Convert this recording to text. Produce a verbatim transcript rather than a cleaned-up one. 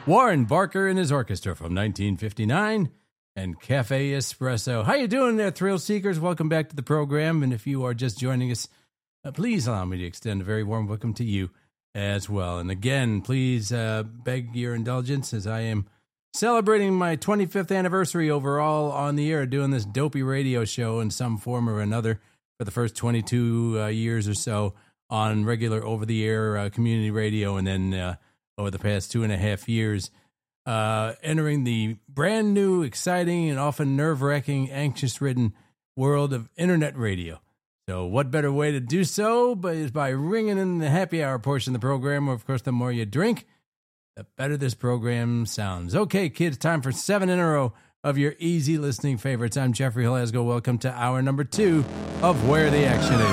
Warren Barker and his orchestra from nineteen fifty-nine, and Cafe Espresso. How you doing there, thrill seekers? Welcome back to the program, and if you are just joining us, uh, please allow me to extend a very warm welcome to you as well. And again, please uh, beg your indulgence as I am celebrating my twenty-fifth anniversary overall on the air, doing this dopey radio show in some form or another for the first twenty-two uh, years or so on regular over-the-air uh, community radio, and then uh, over the past two and a half years, uh, entering the brand new, exciting, and often nerve-wracking, anxious-ridden world of internet radio. So what better way to do so but is by ringing in the happy hour portion of the program, where, of course, the more you drink, the better this program sounds. Okay, kids, time for seven in a row of your easy listening favorites. I'm Jeffrey Halasgo. Welcome to hour number two of Where the Action Is.